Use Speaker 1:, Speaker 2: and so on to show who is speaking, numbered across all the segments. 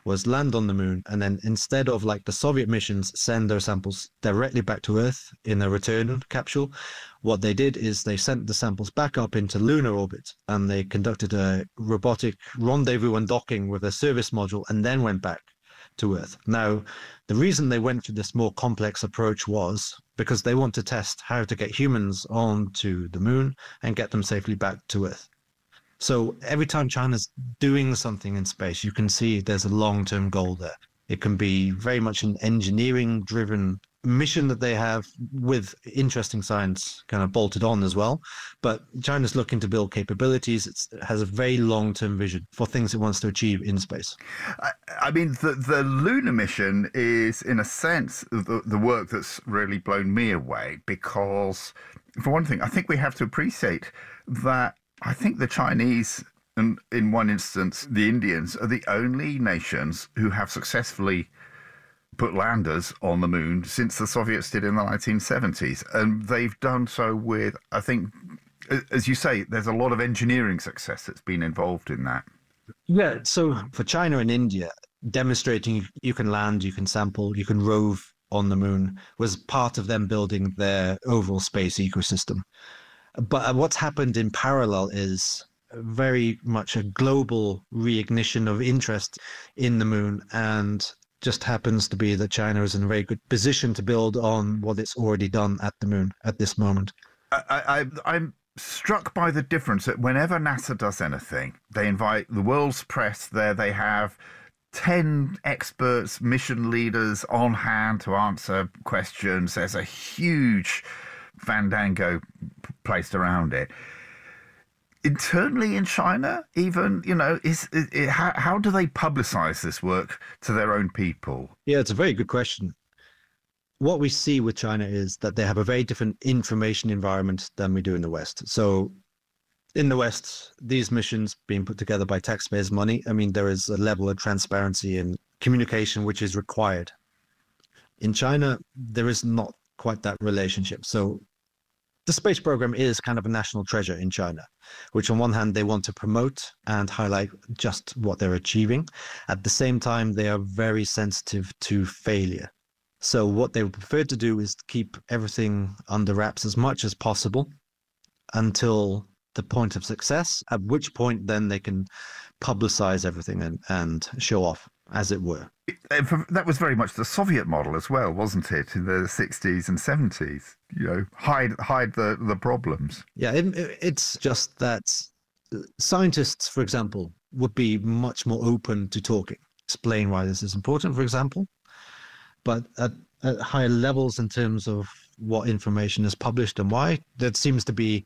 Speaker 1: was land on the moon, and then instead of like the Soviet missions send their samples directly back to Earth in a return capsule, what they did is they sent the samples back up into lunar orbit, and they conducted a robotic rendezvous and docking with a service module, and then went back to Earth. Now, the reason they went for this more complex approach was because they want to test how to get humans onto the moon and get them safely back to Earth. So every time China's doing something in space, you can see there's a long-term goal there. It can be very much an engineering-driven mission that they have with interesting science kind of bolted on as well. But China's looking to build capabilities. It has a very long-term vision for things it wants to achieve in space.
Speaker 2: I mean, the lunar mission is, in a sense, the work that's really blown me away because, for one thing, I think we have to appreciate that I think the Chinese, and in one instance, the Indians, are the only nations who have successfully put landers on the moon since the Soviets did in the 1970s. And they've done so with, I think, as you say, there's a lot of engineering success that's been involved in that.
Speaker 1: Yeah, so for China and India, demonstrating you can land, you can sample, you can rove on the moon was part of them building their overall space ecosystem. But what's happened in parallel is very much a global reignition of interest in the moon, and just happens to be that China is in a very good position to build on what it's already done at the moon at this moment.
Speaker 2: I'm struck by the difference that whenever NASA does anything, they invite the world's press there. They have 10 experts, mission leaders on hand to answer questions. There's a huge fandango placed around it. Internally in China, even, how do they publicize this work to their own people?
Speaker 1: Yeah, it's a very good question. What we see with China is that they have a very different information environment than we do in the West. So in the West, these missions being put together by taxpayers' money, I mean, there is a level of transparency and communication which is required. In China, there is not quite that relationship. So the space program is kind of a national treasure in China, which on one hand, they want to promote and highlight just what they're achieving. At the same time, they are very sensitive to failure. So what they would prefer to do is keep everything under wraps as much as possible until the point of success, at which point then they can publicize everything and show off, as it were.
Speaker 2: That was very much the Soviet model as well, wasn't it, in the 60s and 70s? Hide the problems.
Speaker 1: Yeah, it's just that scientists, for example, would be much more open to talking, explain why this is important, for example. But at higher levels in terms of what information is published and why, there seems to be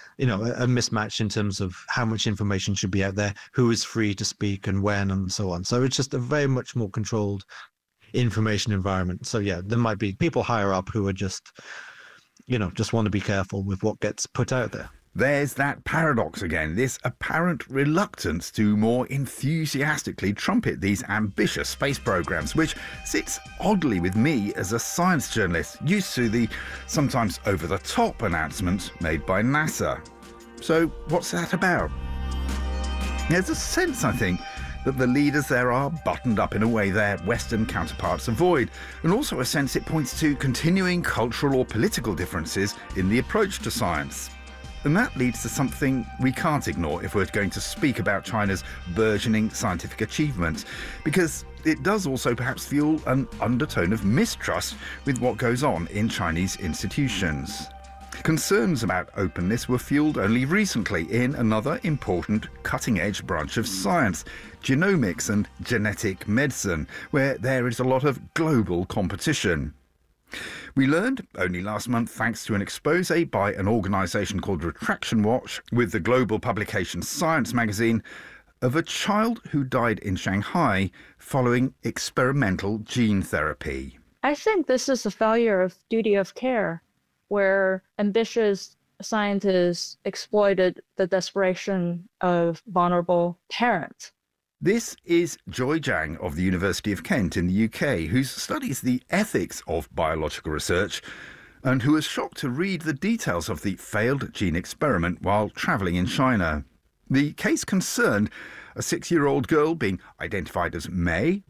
Speaker 1: a mismatch in terms of how much information should be out there, who is free to speak and when and so on. So it's just a very much more controlled information environment. So yeah, there might be people higher up who are just want to be careful with what gets put out there.
Speaker 2: There's that paradox again, this apparent reluctance to more enthusiastically trumpet these ambitious space programs, which sits oddly with me as a science journalist, used to the sometimes over-the-top announcements made by NASA. So what's that about? There's a sense, I think, that the leaders there are buttoned up in a way their Western counterparts avoid, and also a sense it points to continuing cultural or political differences in the approach to science. And that leads to something we can't ignore if we're going to speak about China's burgeoning scientific achievements, because it does also perhaps fuel an undertone of mistrust with what goes on in Chinese institutions. Concerns about openness were fueled only recently in another important cutting-edge branch of science, genomics and genetic medicine, where there is a lot of global competition. We learned only last month, thanks to an expose by an organisation called Retraction Watch with the global publication Science magazine, of a child who died in Shanghai following experimental gene therapy.
Speaker 3: I think this is a failure of duty of care, where ambitious scientists exploited the desperation of vulnerable parents.
Speaker 2: This is Joy Zhang of the University of Kent in the UK, who studies the ethics of biological research and who was shocked to read the details of the failed gene experiment while travelling in China. The case concerned a 6-year-old girl being identified as May,